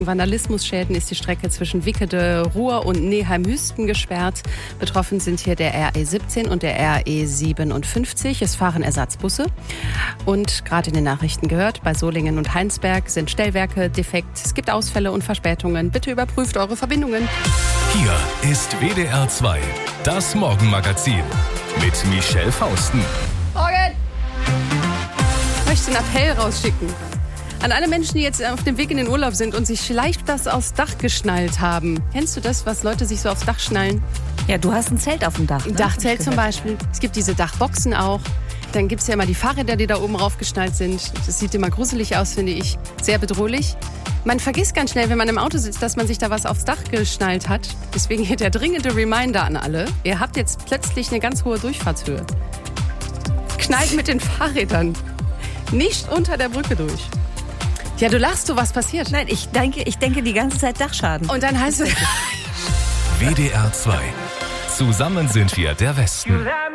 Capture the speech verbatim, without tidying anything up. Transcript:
Vandalismusschäden ist die Strecke zwischen Wickede, Ruhr und Neheim-Hüsten gesperrt. Betroffen sind hier der R E siebzehn und der R E siebenundfünfzig. Es fahren Ersatzbusse. Und gerade in den Nachrichten gehört, bei Solingen und Heinsberg sind Stellwerke defekt. Es gibt Ausfälle und Verspätungen. Bitte überprüft eure Verbindungen. Hier ist W D R zwei, das Morgenmagazin mit Michelle Fausten. Morgen! Ich möchte einen Appell rausschicken. An alle Menschen, die jetzt auf dem Weg in den Urlaub sind und sich vielleicht das aufs Dach geschnallt haben. Kennst du das, was Leute sich so aufs Dach schnallen? Ja, du hast ein Zelt auf dem Dach. Ein Ne? Dachzelt zum Beispiel. Es gibt diese Dachboxen auch. Dann gibt es ja immer die Fahrräder, die da oben raufgeschnallt sind. Das sieht immer gruselig aus, finde ich. Sehr bedrohlich. Man vergisst ganz schnell, wenn man im Auto sitzt, dass man sich da was aufs Dach geschnallt hat. Deswegen hier der dringende Reminder an alle. Ihr habt jetzt plötzlich eine ganz hohe Durchfahrtshöhe. Knallt mit den Fahrrädern nicht unter der Brücke durch. Ja, du lachst, so was passiert. Nein, ich denke, ich denke die ganze Zeit Dachschaden. Und dann heißt es W D R zwei. Zusammen sind wir der Westen.